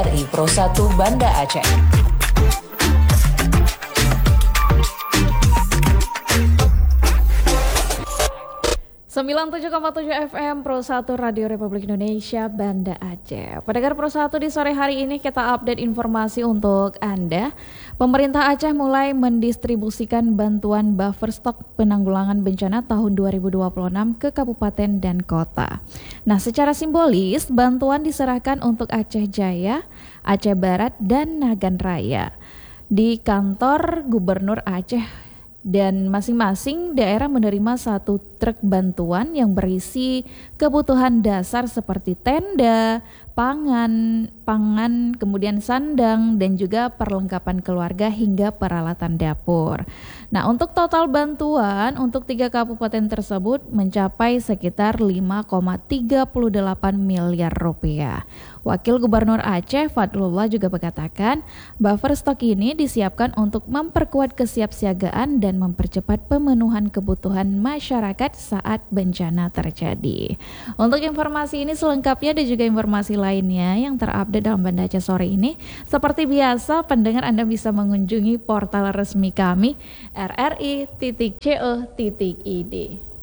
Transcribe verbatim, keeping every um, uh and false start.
R I Pro satu Banda Aceh. sembilan puluh tujuh koma tujuh F M Pro satu Radio Republik Indonesia Banda Aceh. Pendengar Pro satu, di sore hari ini kita update informasi untuk Anda. Pemerintah Aceh mulai mendistribusikan bantuan buffer stok penanggulangan bencana tahun dua ribu dua puluh enam ke kabupaten dan kota. Nah, secara simbolis bantuan diserahkan untuk Aceh Jaya, Aceh Barat, dan Nagan Raya di kantor Gubernur Aceh. Dan masing-masing daerah menerima satu truk bantuan yang berisi kebutuhan dasar seperti tenda, pangan, pangan, kemudian sandang, dan juga perlengkapan keluarga hingga peralatan dapur. Nah, untuk total bantuan untuk tiga kabupaten tersebut mencapai sekitar lima koma tiga delapan miliar rupiah. Wakil Gubernur Aceh Fadlullah juga mengatakan buffer stok ini disiapkan untuk memperkuat kesiapsiagaan dan mempercepat pemenuhan kebutuhan masyarakat saat bencana terjadi. Untuk informasi ini selengkapnya dan juga informasi lainnya yang terupdate dalam Banda Aceh sore ini, seperti biasa pendengar Anda bisa mengunjungi portal resmi kami r r i titik co titik i d.